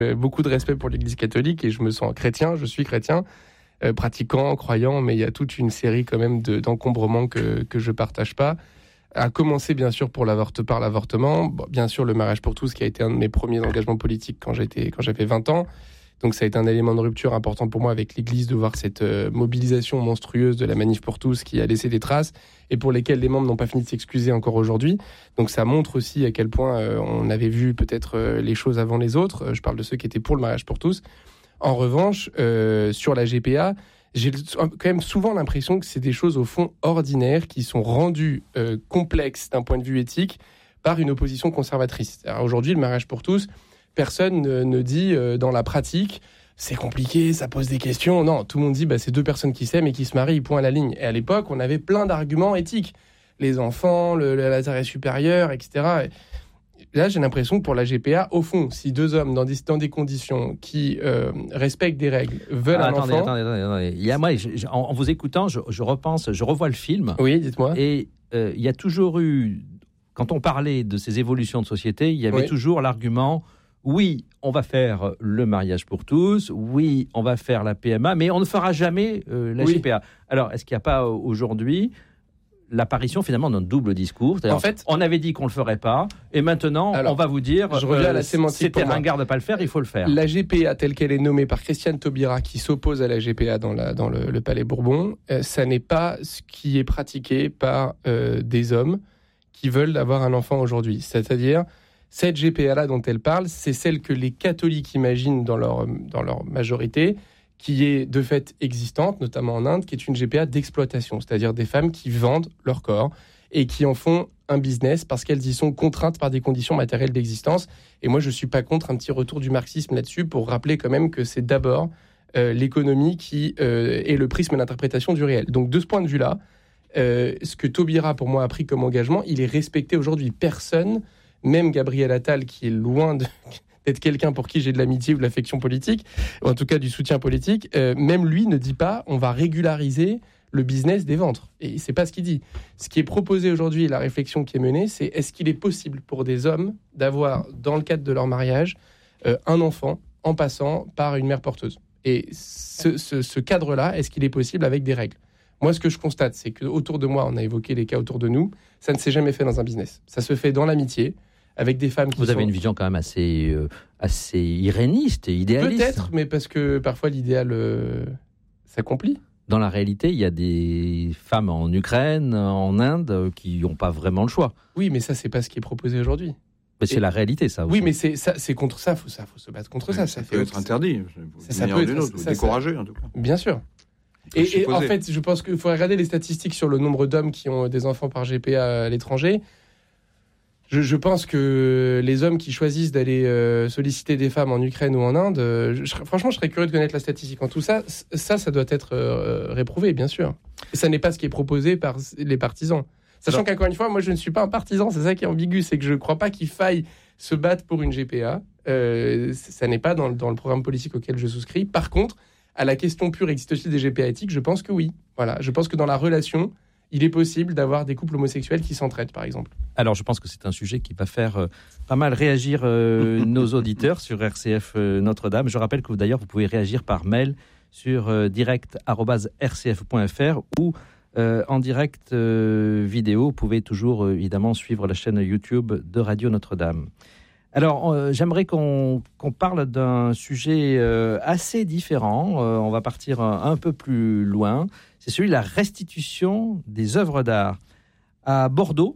beaucoup de respect pour l'Église catholique et je me sens chrétien, je suis chrétien, pratiquant, croyant, mais il y a toute une série quand même d'encombrements que je partage pas. À commencer bien sûr par l'avortement, bon, bien sûr le mariage pour tous qui a été un de mes premiers engagements politiques quand j'avais 20 ans. Donc ça a été un élément de rupture important pour moi avec l'Église de voir cette mobilisation monstrueuse de la Manif pour tous qui a laissé des traces et pour lesquelles les membres n'ont pas fini de s'excuser encore aujourd'hui. Donc ça montre aussi à quel point on avait vu peut-être les choses avant les autres. Je parle de ceux qui étaient pour le mariage pour tous. En revanche, sur la GPA, j'ai quand même souvent l'impression que c'est des choses au fond ordinaires qui sont rendues complexes d'un point de vue éthique par une opposition conservatrice. Alors aujourd'hui, le mariage pour tous, personne ne dit dans la pratique, c'est compliqué, ça pose des questions. Non, tout le monde dit c'est deux personnes qui s'aiment et qui se marient, point à la ligne. Et à l'époque, on avait plein d'arguments éthiques. Les enfants, l'intérêt supérieur, etc. Là, j'ai l'impression que pour la GPA, au fond, si deux hommes dans des conditions qui respectent des règles veulent un enfant... Attendez. Il y a, moi, en vous écoutant, je revois le film. Oui, dites-moi. Et il y a toujours eu, quand on parlait de ces évolutions de société, il y avait toujours l'argument, oui, on va faire le mariage pour tous, oui, on va faire la PMA, mais on ne fera jamais la GPA. Alors, est-ce qu'il n'y a pas aujourd'hui l'apparition finalement d'un double discours? En fait, on avait dit qu'on ne le ferait pas, et maintenant on va vous dire je reviens à la sémantique c'était ringard de ne pas le faire, il faut le faire. La GPA telle qu'elle est nommée par Christiane Taubira, qui s'oppose à la GPA dans le Palais Bourbon, ça n'est pas ce qui est pratiqué par des hommes qui veulent avoir un enfant aujourd'hui. C'est-à-dire, cette GPA-là dont elle parle, c'est celle que les catholiques imaginent dans leur majorité, qui est de fait existante, notamment en Inde, qui est une GPA d'exploitation, c'est-à-dire des femmes qui vendent leur corps et qui en font un business parce qu'elles y sont contraintes par des conditions matérielles d'existence. Et moi, je ne suis pas contre un petit retour du marxisme là-dessus pour rappeler quand même que c'est d'abord l'économie qui est le prisme d'interprétation du réel. Donc de ce point de vue-là, ce que Taubira, pour moi, a pris comme engagement, il est respecté aujourd'hui. Personne, même Gabriel Attal, qui est loin d'être quelqu'un pour qui j'ai de l'amitié ou de l'affection politique, ou en tout cas du soutien politique, même lui ne dit pas on va régulariser le business des ventres. Et c'est pas ce qu'il dit. Ce qui est proposé aujourd'hui, la réflexion qui est menée, c'est est-ce qu'il est possible pour des hommes d'avoir, dans le cadre de leur mariage, un enfant en passant par une mère porteuse. Et ce cadre-là, est-ce qu'il est possible avec des règles? Moi, ce que je constate, c'est qu'autour de moi, on a évoqué les cas autour de nous, ça ne s'est jamais fait dans un business. Ça se fait dans l'amitié, avec des femmes qui Vous avez une vision quand même assez iréniste et idéaliste. Peut-être, mais parce que parfois l'idéal s'accomplit. Dans la réalité, il y a des femmes en Ukraine, en Inde, qui n'ont pas vraiment le choix. Oui, mais ça, c'est pas ce qui est proposé aujourd'hui. Mais c'est la réalité, ça aussi. Oui, mais c'est contre ça, faut se battre contre ça. Ça peut être interdit. Ça peut être découragé, en tout cas. Bien sûr. Et en fait, je pense qu'il faut regarder les statistiques sur le nombre d'hommes qui ont des enfants par GPA à l'étranger. Je pense que les hommes qui choisissent d'aller solliciter des femmes en Ukraine ou en Inde, franchement, je serais curieux de connaître la statistique. En tout ça doit être réprouvé, bien sûr. Et ça n'est pas ce qui est proposé par les partisans. Sachant qu'encore une fois, moi, je ne suis pas un partisan. C'est ça qui est ambigu, c'est que je ne crois pas qu'il faille se battre pour une GPA. Ça n'est pas dans le programme politique auquel je souscris. Par contre, à la question pure, existe-t-il des GPA éthiques? Je pense que oui. Voilà. Je pense que dans la relation, il est possible d'avoir des couples homosexuels qui s'entraident, par exemple. Alors, je pense que c'est un sujet qui va faire pas mal réagir nos auditeurs sur RCF Notre-Dame. Je rappelle que d'ailleurs, vous pouvez réagir par mail sur direct@rcf.fr ou en direct vidéo. Vous pouvez toujours, évidemment, suivre la chaîne YouTube de Radio Notre-Dame. Alors, j'aimerais qu'on parle d'un sujet assez différent. On va partir un peu plus loin. C'est celui de la restitution des œuvres d'art. À Bordeaux,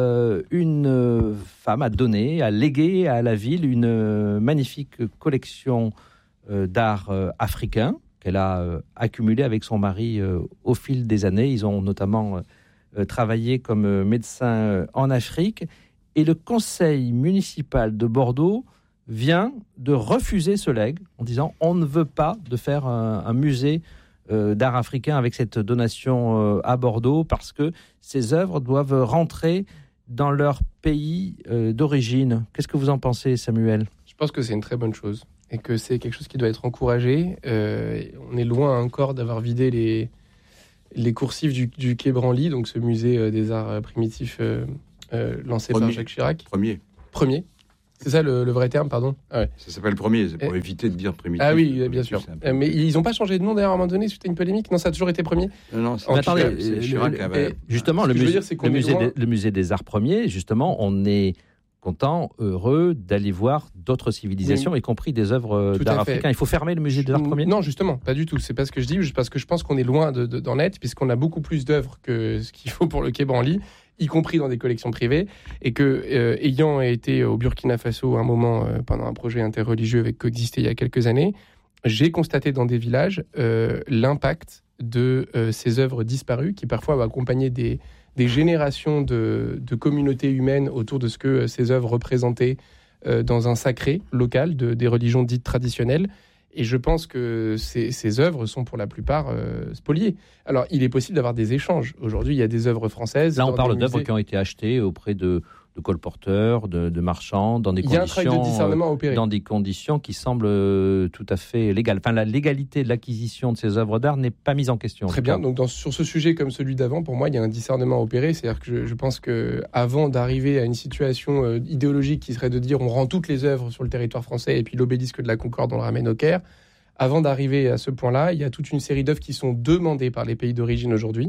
une femme a légué à la ville une magnifique collection d'art africain qu'elle a accumulée avec son mari au fil des années. Ils ont notamment travaillé comme médecins en Afrique. Et le conseil municipal de Bordeaux vient de refuser ce legs en disant on ne veut pas de faire un musée d'art africain avec cette donation à Bordeaux parce que ces œuvres doivent rentrer dans leur pays d'origine. Qu'est-ce que vous en pensez, Samuel ? Je pense que c'est une très bonne chose et que c'est quelque chose qui doit être encouragé. On est loin encore d'avoir vidé les coursives du Quai Branly, donc ce musée des arts primitifs lancé par Jacques Chirac. Premier. C'est ça le vrai terme, pardon. Ouais. Ça s'appelle premier, c'est pour éviter de dire primitif. Ah oui, bien sûr. Mais ils n'ont pas changé de nom d'ailleurs à un moment donné suite à une polémique. Non, ça a toujours été premier. Non, attendez, justement, le musée des Arts Premiers, justement, on est content, heureux d'aller voir d'autres civilisations, y compris des œuvres d'art africain. Il faut fermer le musée des Arts Premiers ? Non, justement, pas du tout. C'est pas ce que je dis, parce que je pense qu'on est loin d'en être, puisqu'on a beaucoup plus d'œuvres que ce qu'il faut pour le Quai Branly, y compris dans des collections privées, et que, ayant été au Burkina Faso un moment pendant un projet interreligieux avec Coexister il y a quelques années, j'ai constaté dans des villages l'impact de ces œuvres disparues, qui parfois accompagnaient des générations de communautés humaines autour de ce que ces œuvres représentaient dans un sacré local des religions dites traditionnelles. Et je pense que ces œuvres sont pour la plupart spoliées. Alors, il est possible d'avoir des échanges. Aujourd'hui, il y a des œuvres françaises. Là, on parle d'œuvres qui ont été achetées auprès de colporteurs, de marchands, dans des conditions. Il y a un travail de discernement à opérer. Dans des conditions qui semblent tout à fait légales. Enfin, la légalité de l'acquisition de ces œuvres d'art n'est pas mise en question. Très bien. Donc, sur ce sujet comme celui d'avant, pour moi, il y a un discernement à opérer. C'est-à-dire que je pense qu'avant d'arriver à une situation idéologique qui serait de dire on rend toutes les œuvres sur le territoire français et puis l'obélisque de la Concorde, on le ramène au Caire, avant d'arriver à ce point-là, il y a toute une série d'œuvres qui sont demandées par les pays d'origine aujourd'hui,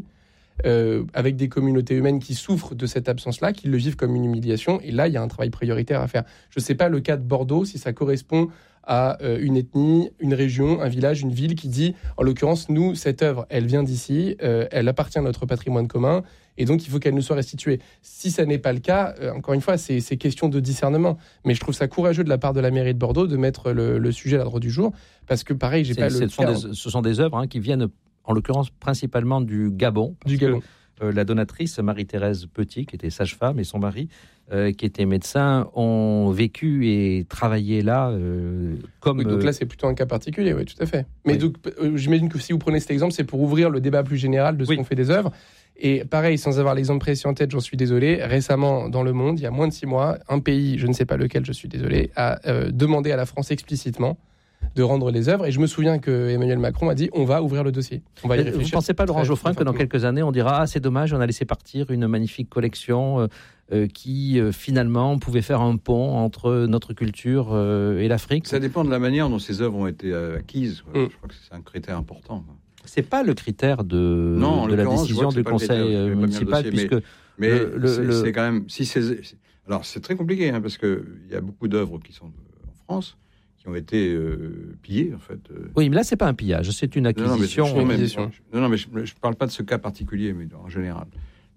avec des communautés humaines qui souffrent de cette absence-là, qui le vivent comme une humiliation. Et là, il y a un travail prioritaire à faire. Je ne sais pas le cas de Bordeaux, si ça correspond à une ethnie, une région, un village, une ville qui dit, en l'occurrence, nous, cette œuvre, elle vient d'ici, elle appartient à notre patrimoine commun, et donc il faut qu'elle nous soit restituée. Si ça n'est pas le cas, encore une fois, c'est question de discernement. Mais je trouve ça courageux de la part de la mairie de Bordeaux de mettre le sujet à l'ordre du jour, parce que pareil, ce sont des œuvres qui viennent, en l'occurrence, principalement du Gabon. La donatrice, Marie-Thérèse Petit, qui était sage-femme, et son mari, qui était médecin, ont vécu et travaillé là comme... Oui, donc là, c'est plutôt un cas particulier, oui, tout à fait. Mais donc, j'imagine que si vous prenez cet exemple, c'est pour ouvrir le débat plus général de ce qu'on fait des œuvres. Et pareil, sans avoir l'exemple précis en tête, j'en suis désolé, récemment, dans le monde, il y a moins de 6 mois, un pays, je ne sais pas lequel, je suis désolé, a demandé à la France explicitement de rendre les œuvres. Et je me souviens que Emmanuel Macron a dit on va ouvrir le dossier. On va y réfléchir. Vous ne pensez pas, Laurent Geoffrin, que dans quelques années, on dira c'est dommage, on a laissé partir une magnifique collection qui, finalement, pouvait faire un pont entre notre culture et l'Afrique ? Ça dépend de la manière dont ces œuvres ont été acquises. Je crois que c'est un critère important. C'est pas le critère de la décision du conseil municipal, puisque... Mais c'est quand même... Alors, c'est très compliqué, parce qu'il y a beaucoup d'œuvres qui sont en France, qui ont été pillés, en fait. Oui, mais là, c'est pas un pillage, c'est une acquisition. Non, mais je parle pas de ce cas particulier, mais en général.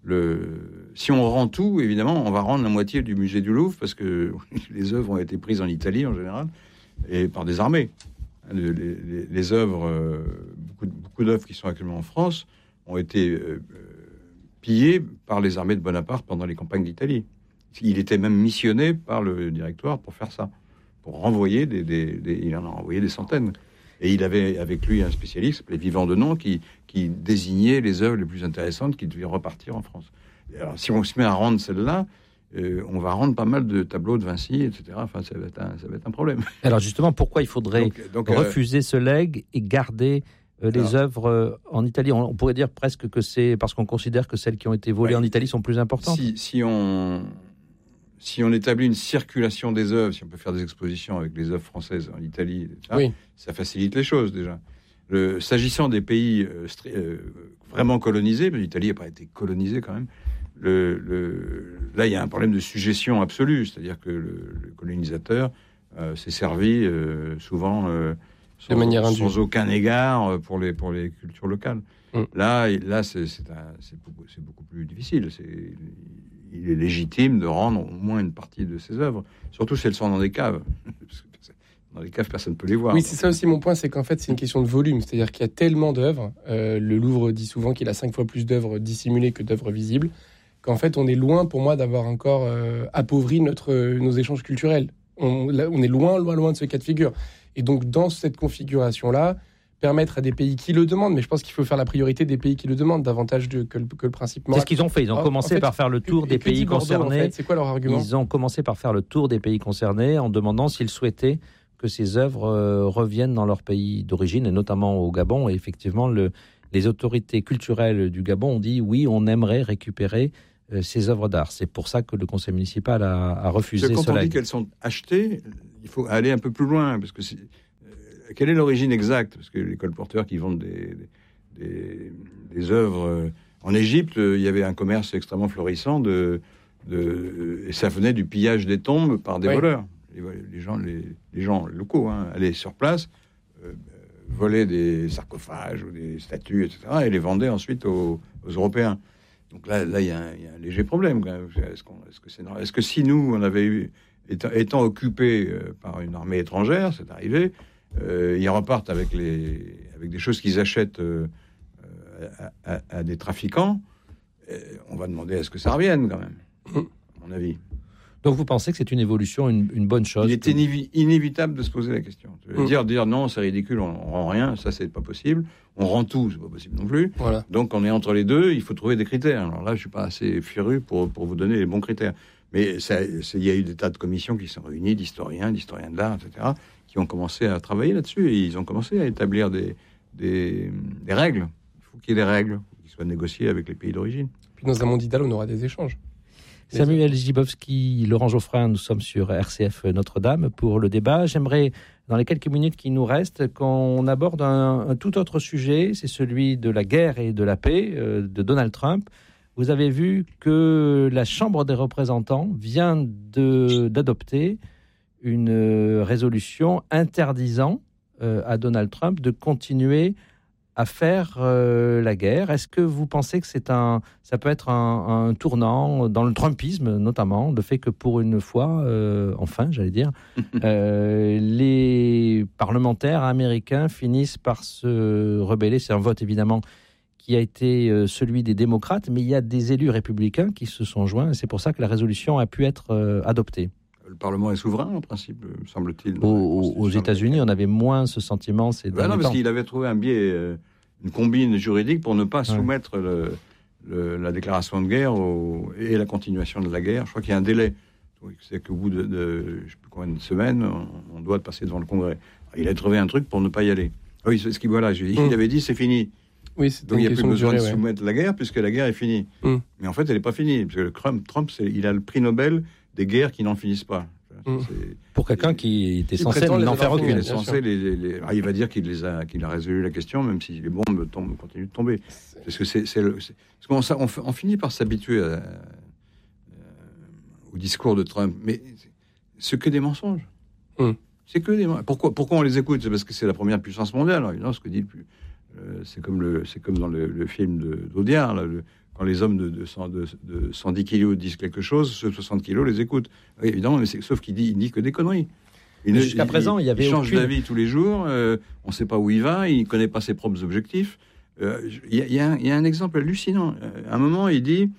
Si on rend tout, évidemment, on va rendre la moitié du musée du Louvre, parce que les œuvres ont été prises en Italie, en général, et par des armées. Les œuvres, beaucoup d'œuvres qui sont actuellement en France, ont été pillées par les armées de Bonaparte pendant les campagnes d'Italie. Il était même missionné par le directoire pour faire ça. Pour renvoyer il en a renvoyé des centaines. Et il avait avec lui un spécialiste, s'appelait Vivant Denon, qui désignait les œuvres les plus intéressantes qui devaient repartir en France. Et alors, si on se met à rendre celle-là, on va rendre pas mal de tableaux de Vinci, etc. Enfin, ça va être un problème. Alors justement, pourquoi il faudrait refuser ce legs et garder les œuvres en Italie ? On pourrait dire presque que c'est parce qu'on considère que celles qui ont été volées en Italie sont plus importantes. Si on établit une circulation des œuvres, si on peut faire des expositions avec les œuvres françaises en Italie, ça facilite les choses déjà. S'agissant des pays vraiment colonisés, l'Italie n'a pas été colonisée quand même, là il y a un problème de suggestion absolue, c'est-à-dire que le colonisateur s'est servi souvent de manière sans aucun égard pour les cultures locales. Là c'est beaucoup plus difficile. Il est légitime de rendre au moins une partie de ses œuvres, surtout si elles sont dans des caves. Dans les caves, personne ne peut les voir. Oui, c'est ça aussi mon point, c'est qu'en fait, c'est une question de volume. C'est-à-dire qu'il y a tellement d'œuvres, le Louvre dit souvent qu'il a 5 fois plus d'œuvres dissimulées que d'œuvres visibles, qu'en fait, on est loin, pour moi, d'avoir encore appauvri nos échanges culturels. On est loin de ce cas de figure. Et donc, dans cette configuration-là, permettre à des pays qui le demandent, mais je pense qu'il faut faire la priorité des pays qui le demandent davantage que le principe moral. C'est ce qu'ils ont fait. Ils ont commencé par faire le tour des pays concernés. C'est quoi leur argument ? Ils ont commencé par faire le tour des pays concernés en demandant s'ils souhaitaient que ces œuvres reviennent dans leur pays d'origine, et notamment au Gabon. Et effectivement, les autorités culturelles du Gabon ont dit oui, on aimerait récupérer ces œuvres d'art. C'est pour ça que le conseil municipal a refusé quand cela. on dit qu'elles sont achetées, il faut aller un peu plus loin, parce que quelle est l'origine exacte? Parce que les colporteurs qui vendent des œuvres en Égypte, il y avait un commerce extrêmement florissant et ça venait du pillage des tombes par des voleurs. Les gens locaux allaient sur place, volaient des sarcophages ou des statues, etc., et les vendaient ensuite aux Européens. Donc là, il y a un léger problème. Est-ce que si nous, on avait eu, étant occupés par une armée étrangère, c'est arrivé, ils repartent avec des choses qu'ils achètent à des trafiquants, on va demander à ce que ça revienne quand même, à mon avis. Donc vous pensez que c'est une évolution, une bonne chose? Il est inévitable de se poser la question. Dire non, c'est ridicule, on rend rien, ça c'est pas possible. On rend tout, c'est pas possible non plus. Voilà. Donc on est entre les deux, il faut trouver des critères. Alors là, je suis pas assez furieux pour vous donner les bons critères. Mais il y a eu des tas de commissions qui sont réunies, d'historiens de l'art, etc., qui ont commencé à travailler là-dessus, et ils ont commencé à établir des règles. Il faut qu'il y ait des règles qui soient négociées avec les pays d'origine. Puis dans un monde idéal, on aura des échanges. Samuel Gibowski, Laurent Geoffrin, nous sommes sur RCF Notre-Dame pour le débat. J'aimerais, dans les quelques minutes qui nous restent, qu'on aborde un tout autre sujet, c'est celui de la guerre et de la paix de Donald Trump. Vous avez vu que la Chambre des représentants vient d'adopter une résolution interdisant à Donald Trump de continuer à faire la guerre. Est-ce que vous pensez que ça peut être un tournant dans le Trumpisme, notamment, le fait que pour une fois, enfin, j'allais dire, les parlementaires américains finissent par se rebeller. C'est un vote, évidemment, qui a été celui des démocrates, mais il y a des élus républicains qui se sont joints, et c'est pour ça que la résolution a pu être adoptée. Le Parlement est souverain, en principe, semble-t-il. Aux États-Unis, on avait moins ce sentiment ces derniers temps. Non, parce qu'il avait trouvé un biais, une combine juridique pour ne pas soumettre la déclaration de guerre et la continuation de la guerre. Je crois qu'il y a un délai. C'est qu'au bout de je ne sais plus combien de semaines, on doit passer devant le Congrès. Il a trouvé un truc pour ne pas y aller. Oui, c'est ce qu'il il avait dit c'est fini. Oui, donc il n'y a plus besoin de soumettre la guerre puisque la guerre est finie. Mais en fait, elle n'est pas finie. Parce que Trump, il a le prix Nobel des guerres qui n'en finissent pas. Pour quelqu'un qui était censé n'en faire aucune. Il va dire qu'il a résolu la question, même si les bombes continuent de tomber. Parce que on finit par s'habituer au discours de Trump. Mais c'est que des mensonges. C'est que des mensonges. Pourquoi on les écoute? C'est parce que c'est la première puissance mondiale. Alors, évidemment, ce que dit c'est comme dans le film d'Audiard, là, quand les hommes de 110 kilos disent quelque chose, ceux de 60 kilos les écoutent. Oui, évidemment, mais sauf qu'il dit que des conneries. Jusqu'à présent, il change d'avis tous les jours, on ne sait pas où il va, il ne connaît pas ses propres objectifs. Il y a un exemple hallucinant. À un moment, il dit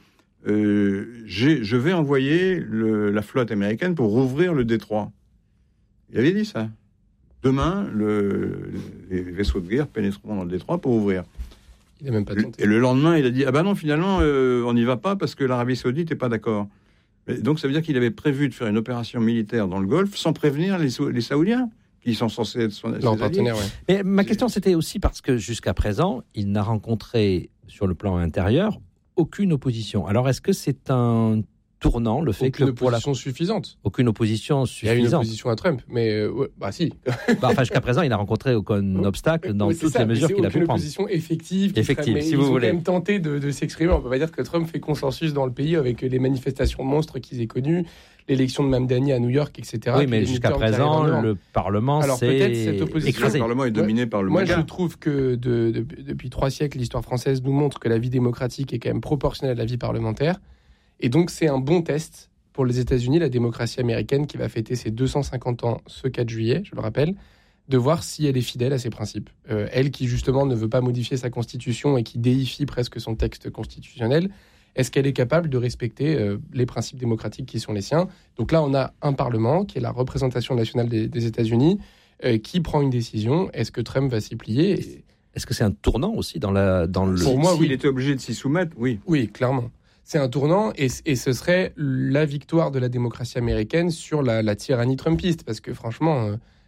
je vais envoyer la flotte américaine pour rouvrir le détroit. Il avait dit ça. Demain, les vaisseaux de guerre pénétreront dans le détroit pour ouvrir. Il n'a même pas tenté. Et le lendemain, il a dit non, finalement, on n'y va pas parce que l'Arabie Saoudite n'est pas d'accord. Donc ça veut dire qu'il avait prévu de faire une opération militaire dans le Golfe sans prévenir les Saoudiens, qui sont censés être son partenaire. Ouais. Mais ma question, c'était aussi parce que jusqu'à présent, il n'a rencontré, sur le plan intérieur, aucune opposition. Alors, est-ce que c'est un tournant, le fait aucune opposition suffisante. Aucune opposition suffisante. Il y a une opposition à Trump, mais si. Jusqu'à présent, il n'a rencontré aucun obstacle dans toutes les mesures qu'il a pu prendre. Aucune opposition effective. Mais si vous voulez. Ils ont quand même tenté de s'exprimer. On ne peut pas dire que Trump fait consensus dans le pays avec les manifestations monstres qu'ils aient connues, l'élection de Mamdani à New York, etc. Oui, mais jusqu'à présent, le Parlement s'est écrasé. Le Parlement est dominé par le MAGA. Moi, je trouve que depuis 3 siècles, l'histoire française nous montre que la vie démocratique est quand même proportionnelle à la vie parlementaire. Et donc, c'est un bon test pour les États-Unis, la démocratie américaine qui va fêter ses 250 ans ce 4 juillet, je le rappelle, de voir si elle est fidèle à ses principes. Elle qui, justement, ne veut pas modifier sa constitution et qui déifie presque son texte constitutionnel, est-ce qu'elle est capable de respecter les principes démocratiques qui sont les siens? Donc là, on a un Parlement, qui est la représentation nationale des États-Unis, qui prend une décision. Est-ce que Trump va s'y plier? Est-ce que c'est un tournant aussi dans le... Pour moi, oui. S'il était obligé de s'y soumettre, oui. Oui, clairement. C'est un tournant et ce serait la victoire de la démocratie américaine sur la tyrannie trumpiste. Parce que franchement,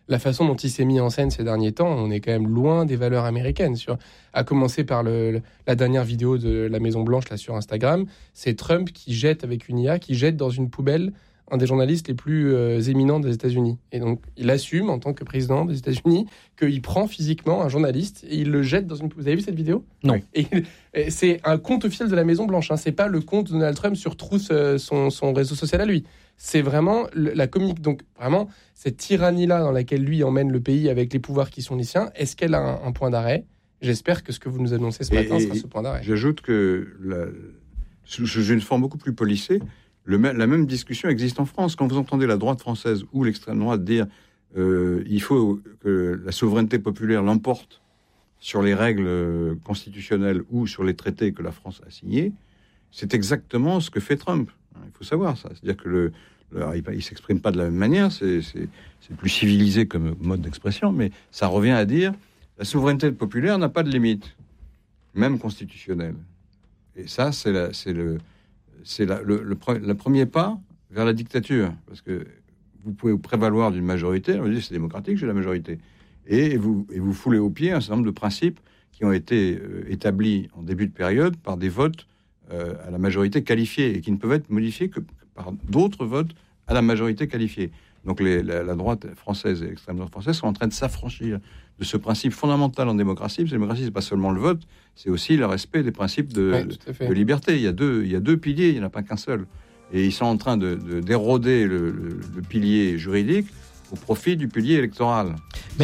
la façon dont il s'est mis en scène ces derniers temps, on est quand même loin des valeurs américaines. À commencer par la dernière vidéo de la Maison-Blanche là, sur Instagram, c'est Trump qui jette avec une IA, qui jette dans une poubelle un des journalistes les plus éminents des États-Unis. Et donc, il assume, en tant que président des États-Unis, qu'il prend physiquement un journaliste et il le jette dans une poubelle. Vous avez vu cette vidéo ? Non. Et c'est un compte officiel de la Maison-Blanche. Hein. C'est pas le compte de Donald Trump sur son réseau social à lui. C'est vraiment la communique. Donc, vraiment, cette tyrannie-là dans laquelle lui emmène le pays avec les pouvoirs qui sont les siens, est-ce qu'elle a un point d'arrêt ? J'espère que ce que vous nous annoncez ce matin sera ce point d'arrêt. J'ajoute que, sous une forme beaucoup plus polissée, la même discussion existe en France. Quand vous entendez la droite française ou l'extrême droite dire il faut que la souveraineté populaire l'emporte sur les règles constitutionnelles ou sur les traités que la France a signés, c'est exactement ce que fait Trump. Il faut savoir ça. C'est-à-dire que il ne s'exprime pas de la même manière, c'est plus civilisé comme mode d'expression, mais ça revient à dire la souveraineté populaire n'a pas de limite, même constitutionnelle. Et ça, c'est le premier pas vers la dictature, parce que vous pouvez vous prévaloir d'une majorité, on dit c'est démocratique, j'ai la majorité, et vous foulez aux pieds un certain nombre de principes qui ont été établis en début de période par des votes à la majorité qualifiée, et qui ne peuvent être modifiés que par d'autres votes à la majorité qualifiée. Donc la droite française et l'extrême droite française sont en train de s'affranchir de ce principe fondamental en démocratie. Parce que la démocratie, c'est pas seulement le vote, c'est aussi le respect des principes de liberté. Il y a deux piliers, il n'y en a pas qu'un seul. Et ils sont en train d'éroder le pilier juridique au profit du pilier électoral.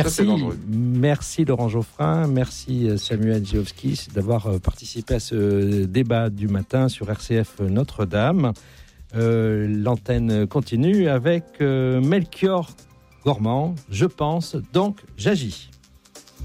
Merci Laurent Geoffrin, merci Samuel Giovski d'avoir participé à ce débat du matin sur RCF Notre-Dame. L'antenne continue avec Melchior Gormand. Je pense, donc j'agis.